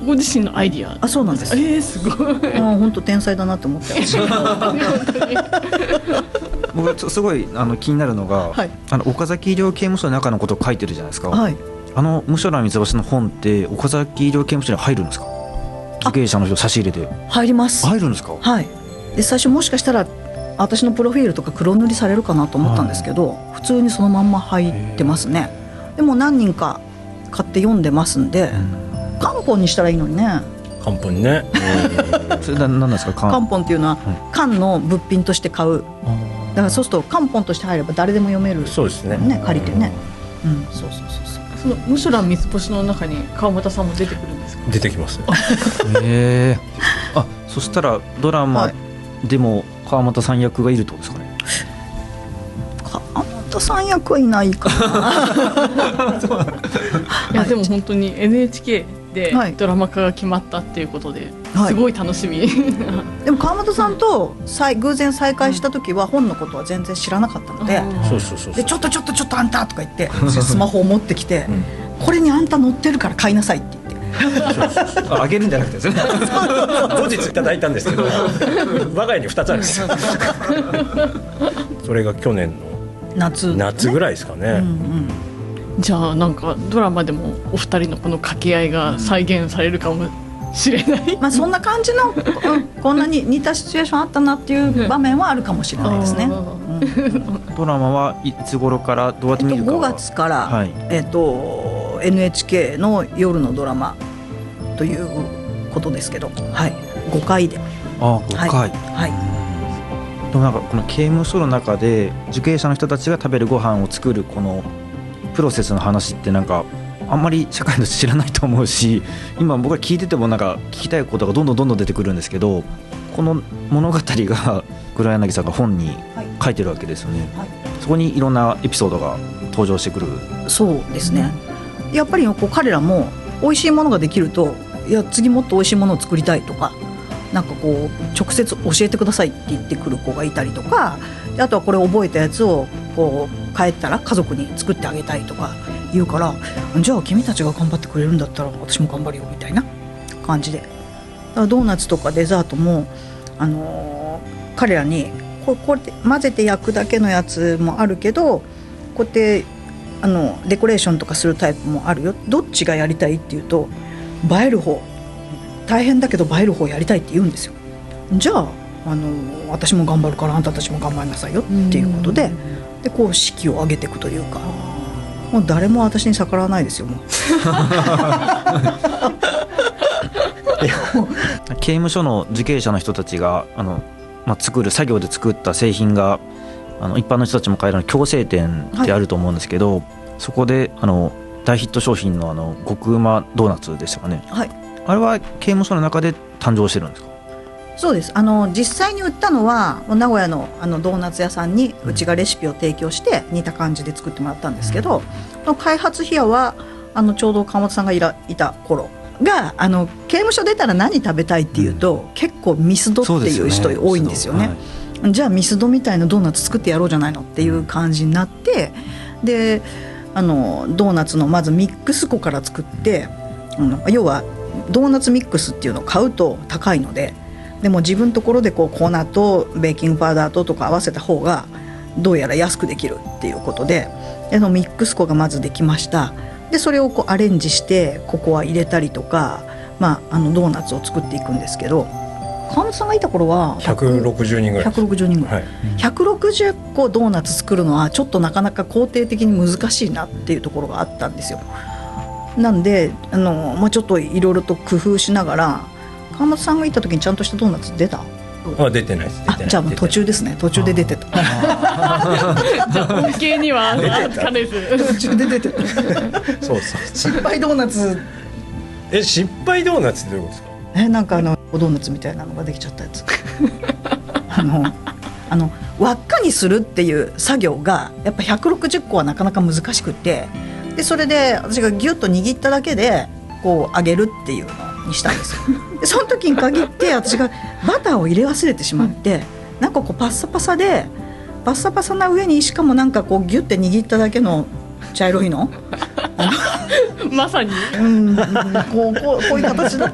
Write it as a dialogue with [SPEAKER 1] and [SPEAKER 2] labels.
[SPEAKER 1] ご自身のアイディア。
[SPEAKER 2] あ、そうなんです。
[SPEAKER 1] すごい。
[SPEAKER 2] 本当天才だなと思って
[SPEAKER 3] 僕すごい気になるのが、
[SPEAKER 2] はい、
[SPEAKER 3] 岡崎医療刑務所の中のことを書いてるじゃないですか、
[SPEAKER 2] はい、
[SPEAKER 3] 無所羅三つ橋の本って岡崎医療刑務所に入るんですか？受刑者の人差し入れて
[SPEAKER 2] 入ります。
[SPEAKER 3] 入るんですか？
[SPEAKER 2] はい。で最初もしかしたら私のプロフィールとか黒塗りされるかなと思ったんですけど、普通にそのまんま入ってますね。でも何人か買って読んでますんで、漢本にしたらいいのにね。
[SPEAKER 4] 漢本にね
[SPEAKER 3] それ何なんですか？
[SPEAKER 2] 漢本っていうのは漢の物品として買う。だからそうすると漢本として入れば誰でも読める、
[SPEAKER 4] そうですね、
[SPEAKER 2] 借りてね、そう
[SPEAKER 1] その無所羅三つ星の中に川俣さんも出てくるんですか？
[SPEAKER 4] 出てきます。
[SPEAKER 3] そしたらドラマでも川俣さん役がいるってことですかね？
[SPEAKER 2] 川俣さん役はいないかな。
[SPEAKER 1] いやでも本当に NHK でドラマ化が決まったっていうことで、すごい楽しみ。
[SPEAKER 2] でも川俣さんと偶然再会した時は本のことは全然知らなかったので、でちょっとあんたとか言ってスマホを持ってきて、これにあんた載ってるから買いなさいって言って
[SPEAKER 3] あげるんじゃなくてですね。
[SPEAKER 4] 後日いただいたんですけど我が家に2つあるんですよ。それが去年の夏ぐらいですかね。
[SPEAKER 1] じゃあなんかドラマでもお二人のこの掛け合いが再現されるかもしれない。
[SPEAKER 2] そんな感じの、こんなに似たシチュエーションあったなっていう場面はあるかもしれないですね。
[SPEAKER 3] ドラマはいつ頃からどうやって見るかは、
[SPEAKER 2] 5月から、NHK の夜のドラマということですけど、5回で。
[SPEAKER 3] 5回、でもなんかこの刑務所の中で受刑者の人たちが食べるご飯を作るこのプロセスの話ってなんかあんまり社会の人知らないと思うし、今僕が聞いててもなんか聞きたいことがどんどん出てくるんですけど、この物語が黒柳さんが本に書いてるわけですよね。そこにいろんなエピソードが登場してくる。
[SPEAKER 2] そうですね。やっぱり彼らも美味しいものができると、いや次もっと美味しいものを作りたいとか、なんか直接教えてくださいって言ってくる子がいたりとか、あとはこれ覚えたやつを帰ったら家族に作ってあげたいとか言うから、じゃあ君たちが頑張ってくれるんだったら私も頑張るよみたいな感じで、だからドーナツとかデザートも、彼らにこうやって混ぜて焼くだけのやつもあるけど、こうやってデコレーションとかするタイプもあるよ、どっちがやりたいっていうと、映える方、大変だけど映える方やりたいって言うんですよ。じゃあ私も頑張るからあんたたちも頑張りなさいよっていうことで、士気を上げていくというか、もう誰も私に逆らわないですよもう。
[SPEAKER 3] 刑務所の受刑者の人たちが作業で作った製品が一般の人たちも買える矯正店ってあると思うんですけど、そこで大ヒット商品の極うまドーナツでしたかね、あれは刑務所の中で誕生してるんですか？
[SPEAKER 2] そうです。実際に売ったのは名古屋のドーナツ屋さんにうちがレシピを提供して似た感じで作ってもらったんですけど、開発費用はちょうど川本さんがいた頃が刑務所出たら何食べたいっていうと、結構ミスドっていう人多いんですよね。じゃあミスドみたいなドーナツ作ってやろうじゃないのっていう感じになって、でドーナツのまずミックス粉から作って、要はドーナツミックスっていうのを買うと高いので、でも自分のところで粉とベーキングパウダーとか合わせた方がどうやら安くできるっていうことで、ミックス粉がまずできました。でそれをアレンジしてココア入れたりとか、ドーナツを作っていくんですけど、川本さんがいた頃は
[SPEAKER 4] 160人ぐらい、
[SPEAKER 2] 160個ドーナツ作るのはちょっとなかなか工程的に難しいなっていうところがあったんですよ。なんでちょっといろいろと工夫しながら、川本さんがいた時にちゃんとしたドーナツ出た？
[SPEAKER 4] 出てないです。
[SPEAKER 2] じゃあもう途中ですね。途中で出てた。
[SPEAKER 1] じゃあ恩恵にはつかれず
[SPEAKER 2] 途中で出てた。
[SPEAKER 4] そう
[SPEAKER 2] 失敗ドーナツ。
[SPEAKER 4] 失敗ドーナツってどういうことですか？
[SPEAKER 2] なんかドーナツみたいなのができちゃったやつ。輪っかにするっていう作業がやっぱ160個はなかなか難しくて、でそれで私がギュッと握っただけで揚げるっていうのにしたんですよ。でその時に限って私がバターを入れ忘れてしまって、なんかパッサパサで、パッサパサな上にしかもなんかギュッて握っただけの茶色いの
[SPEAKER 1] まさに
[SPEAKER 2] こういう形だった